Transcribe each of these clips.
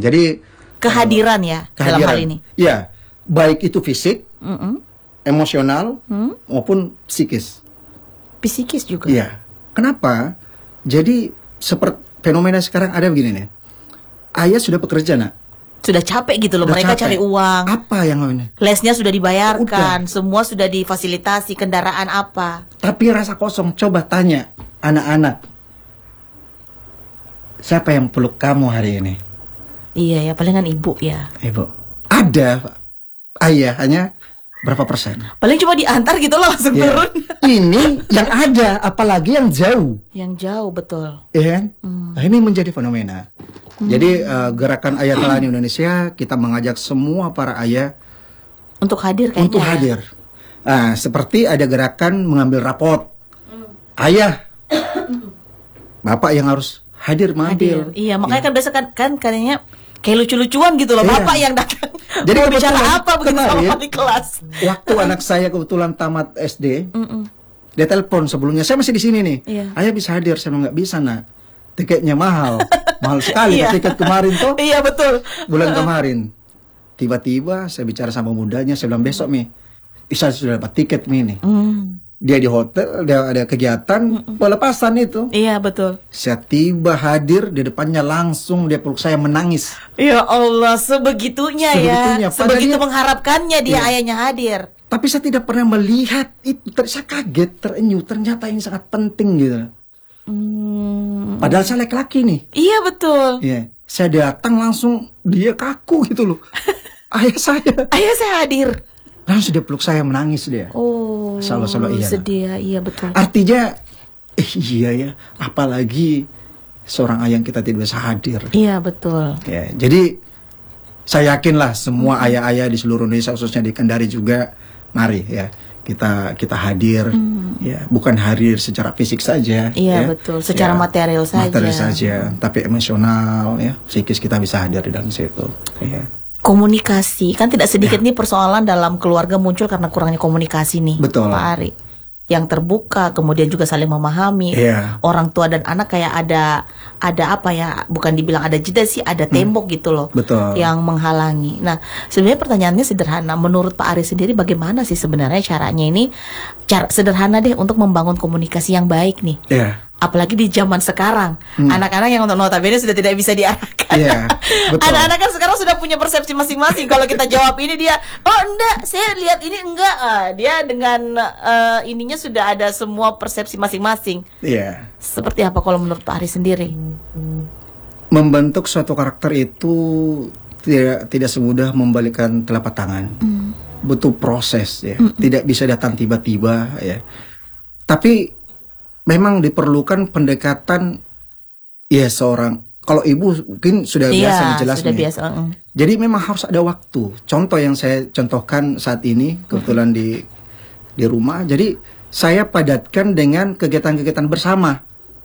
Jadi kehadiran dalam hal ini. Ya, baik itu fisik, emosional, maupun psikis. Psikis juga. Iya. Kenapa? Jadi seperti fenomena sekarang ada begini nih. Ayah sudah bekerja, nak. Sudah capek gitu loh, Sudah mereka capek. cari uang. Apa yang ini? Lesnya sudah dibayarkan, semua sudah difasilitasi, kendaraan apa. Tapi rasa kosong. Coba tanya anak-anak. Siapa yang peluk kamu hari ini? Iya ya, palingan ibu ya. Ibu. Ada. Ayah hanya berapa persen? Paling cuma diantar gitu loh, langsung turun. Ini yang ada, apalagi yang jauh. Yang jauh, betul. Iya kan? Nah, ini menjadi fenomena. Jadi gerakan Ayah Telani Indonesia, kita mengajak semua para ayah untuk hadir kayaknya. Untuk hadir. Nah, seperti ada gerakan mengambil rapot. Ayah, bapak yang harus hadir mengambil. Iya, makanya kan biasa kan kayaknya kayak lucu-lucuan gitu loh, bapak yang datang. Jadi mau bicara apa begitu sama di kelas. Waktu anak saya kebetulan tamat SD, dia telepon sebelumnya, saya masih di sini nih. Ayah bisa hadir, saya bilang nggak bisa, nak. Tiketnya mahal, mahal sekali. Tiket kemarin tuh. Iya betul. Bulan kemarin, tiba-tiba saya bicara sama mudanya, saya bilang besok nih, saya sudah dapat tiket nih. Dia di hotel, dia ada kegiatan pelepasan itu. Iya betul. Saya tiba hadir di depannya langsung dia peluk saya menangis. Ya Allah, sebegitunya ya. Sebegitu mengharapkannya dia ayahnya hadir. Tapi saya tidak pernah melihat itu. Saya kaget, terenyuh. Ternyata ini sangat penting gitu. Padahal saya laki-laki nih. Iya betul. Iya. Saya datang langsung dia kaku gitu loh. Ayah saya hadir. Langsung dia peluk saya menangis dia. Oh. Selalu iya. Sedih, iya betul. Artinya iya ya, apalagi seorang ayah yang kita tidak bisa hadir. Iya betul. Ya, jadi saya yakinlah semua ayah-ayah di seluruh Indonesia, khususnya di Kendari juga, mari ya kita hadir. Ya, bukan hadir secara fisik saja. Iya betul, secara material saja. Material saja, tapi emosional ya, psikis kita bisa hadir di dalam situ. Ya. Komunikasi kan tidak sedikit nih persoalan dalam keluarga muncul karena kurangnya komunikasi nih. Betul. Pak Ari. Yang terbuka, kemudian juga saling memahami. Orang tua dan anak kayak ada apa ya? Bukan dibilang ada jeda sih, ada tembok gitu loh. Betul. Yang menghalangi. Nah, sebenarnya pertanyaannya sederhana. Menurut Pak Ari sendiri bagaimana sih sebenarnya caranya ini? Cara sederhana deh untuk membangun komunikasi yang baik nih. Apalagi di zaman sekarang, anak-anak yang notabene sudah tidak bisa diarahkan. Anak-anak kan sekarang sudah punya persepsi masing-masing. Kalau kita jawab ini dia, oh enggak, saya lihat ini enggak. Dia dengan ininya sudah ada semua persepsi masing-masing. Seperti apa kalau menurut Pak Ari sendiri? Membentuk suatu karakter itu tidak semudah membalikkan telapak tangan. Butuh proses ya. Tidak bisa datang tiba-tiba ya. Tapi memang diperlukan pendekatan ya seorang, kalau ibu mungkin sudah biasa menjelaskan. Jadi memang harus ada waktu. Contoh yang saya contohkan saat ini kebetulan di rumah. Jadi saya padatkan dengan kegiatan-kegiatan bersama.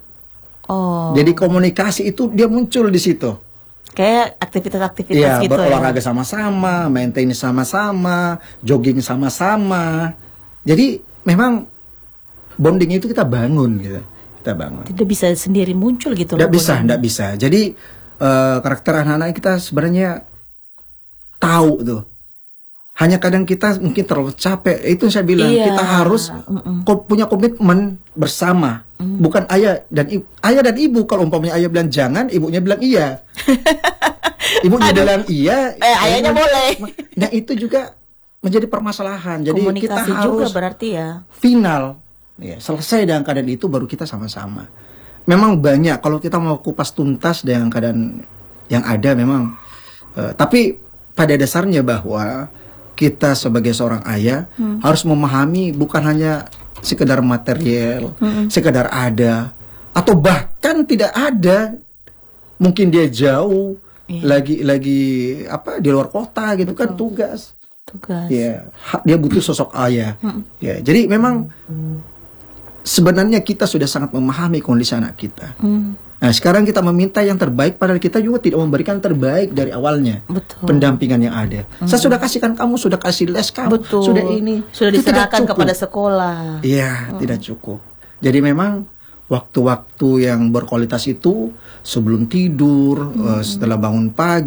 Jadi komunikasi itu dia muncul di situ. Kayak aktivitas-aktivitas gitu berolahraga sama-sama, main tenis sama-sama, jogging sama-sama. Jadi memang bonding itu kita bangun gitu. Tidak bisa sendiri muncul gitu. Tidak bisa. Jadi karakter anak-anak kita sebenarnya tahu tuh. Hanya kadang kita mungkin terlalu capek. Itu saya bilang kita harus punya komitmen bersama. Bukan ayah dan ibu. Kalau umpamanya ayah bilang jangan, ibunya bilang iya. Ibunya bilang iya, ayahnya boleh. Nah itu juga menjadi permasalahan. Jadi komunikasi kita harus juga berarti ya. Final. Selesai dengan keadaan itu baru kita sama-sama. Memang banyak kalau kita mau kupas tuntas dengan keadaan yang ada memang. Tapi pada dasarnya bahwa kita sebagai seorang ayah harus memahami bukan hanya sekedar material, sekedar ada, atau bahkan tidak ada. Mungkin dia jauh, lagi apa di luar kota gitu. Betul. Kan tugas. Ya, dia butuh sosok ayah. Ya, jadi memang sebenarnya kita sudah sangat memahami kondisi anak kita. Nah, sekarang kita meminta yang terbaik, padahal kita juga tidak memberikan terbaik dari awalnya. Betul. Pendampingan yang ada. Saya sudah kasihkan kamu, sudah kasih les kamu, sudah ini, sudah diserahkan kepada sekolah. Iya, tidak cukup. Jadi memang waktu-waktu yang berkualitas itu sebelum tidur, setelah bangun pagi.